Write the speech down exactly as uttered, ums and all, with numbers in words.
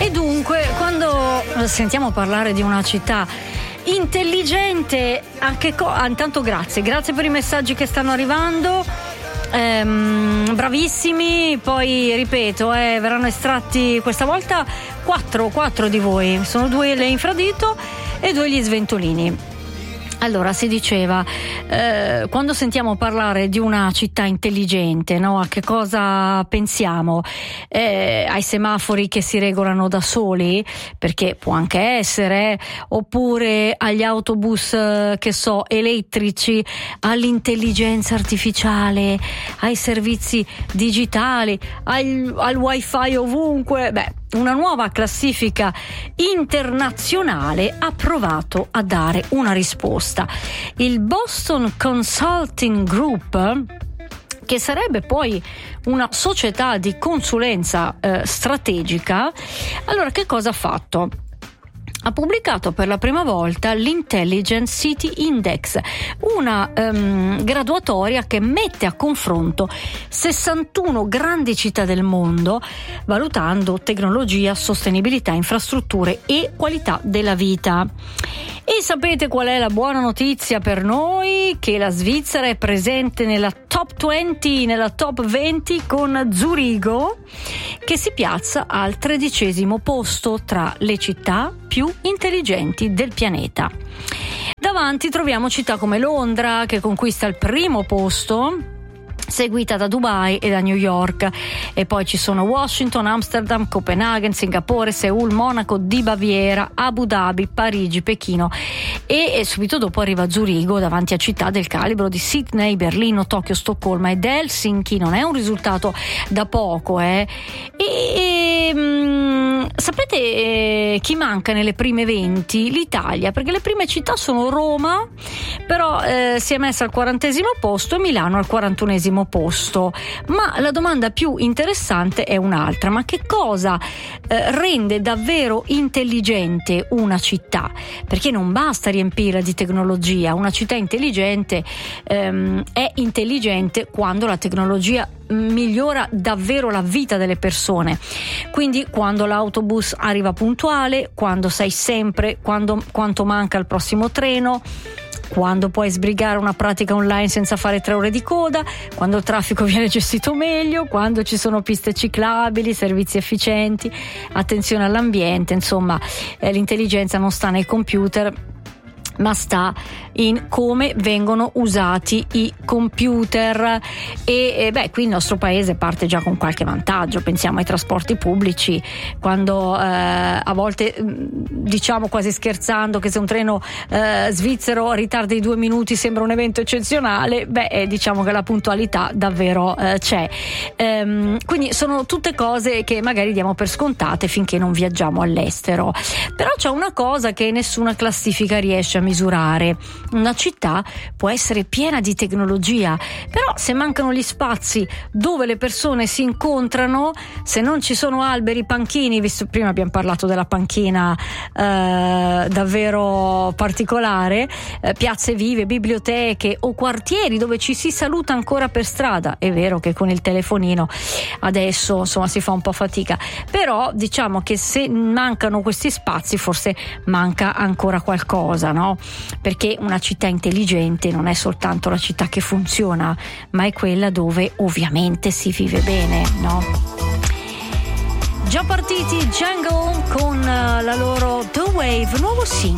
E dunque, quando sentiamo parlare di una città intelligente, anche co- ah, intanto grazie, grazie per i messaggi che stanno arrivando. Ehm, bravissimi, poi ripeto, eh, verranno estratti questa volta quattro, quattro di voi, sono due le infradito e due gli sventolini. Allora, si diceva, eh, quando sentiamo parlare di una città intelligente, no? A che cosa pensiamo? Eh, ai semafori che si regolano da soli, perché può anche essere, oppure agli autobus, eh, che so, elettrici, all'intelligenza artificiale, ai servizi digitali, al, al wifi ovunque. Beh, una nuova classifica internazionale ha provato a dare una risposta. Il Boston Consulting Group, che sarebbe poi una società di consulenza eh, strategica, allora che cosa ha fatto? Ha pubblicato per la prima volta l'Intelligent City Index, una um, graduatoria che mette a confronto sessantuno grandi città del mondo, valutando tecnologia, sostenibilità, infrastrutture e qualità della vita. E sapete qual è la buona notizia per noi? Che la Svizzera è presente nella top venti, nella top venti, con Zurigo che si piazza al tredicesimo posto tra le città più intelligenti del pianeta. Davanti troviamo città come Londra, che conquista il primo posto, seguita da Dubai e da New York, e poi ci sono Washington, Amsterdam, Copenaghen, Singapore, Seul, Monaco di Baviera, Abu Dhabi, Parigi, Pechino e, e subito dopo arriva Zurigo, davanti a città del calibro di Sydney, Berlino, Tokyo, Stoccolma ed Helsinki. Non è un risultato da poco, eh. E, e mh, sapete eh, chi manca nelle prime venti? L'Italia, perché le prime città sono Roma, però eh, si è messa al quarantesimo posto, e Milano al quarantunesimo posto. Ma la domanda più interessante è un'altra: ma che cosa eh, rende davvero intelligente una città? Perché non basta riempirla di tecnologia. Una città intelligente ehm, è intelligente quando la tecnologia migliora davvero la vita delle persone, quindi quando l'autobus arriva puntuale, quando sai sempre quando, quanto manca il prossimo treno, quando puoi sbrigare una pratica online senza fare tre ore di coda, quando il traffico viene gestito meglio, quando ci sono piste ciclabili, servizi efficienti, attenzione all'ambiente. Insomma, eh, l'intelligenza non sta nei computer, ma sta in come vengono usati i computer. E, e beh, qui il nostro paese parte già con qualche vantaggio. Pensiamo ai trasporti pubblici, quando eh, a volte diciamo quasi scherzando che se un treno eh, svizzero ritarda di due minuti sembra un evento eccezionale. Beh, eh, diciamo che la puntualità davvero eh, c'è. Ehm, quindi sono tutte cose che magari diamo per scontate finché non viaggiamo all'estero. Però c'è una cosa che nessuna classifica riesce a misurare: una città può essere piena di tecnologia, però se mancano gli spazi dove le persone si incontrano, se non ci sono alberi, panchini, visto prima abbiamo parlato della panchina eh, davvero particolare, eh, piazze vive, biblioteche o quartieri dove ci si saluta ancora per strada. È vero che con il telefonino adesso insomma si fa un po' fatica, però diciamo che se mancano questi spazi forse manca ancora qualcosa, no? Perché una città intelligente non è soltanto la città che funziona, ma è quella dove ovviamente si vive bene, no? Già partiti Jungle con la loro The Wave, nuovo singolo.